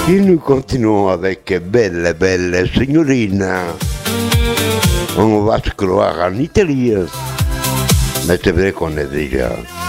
Et nous continuons avec Belle, belle signorina. On va se croire en Italie. Mais c'est vrai qu'on est déjà